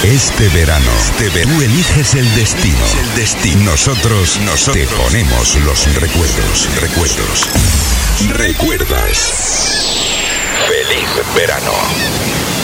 Este verano, tú eliges el destino. Nosotros te ponemos los recuerdos. ¿Recuerdas? Feliz verano.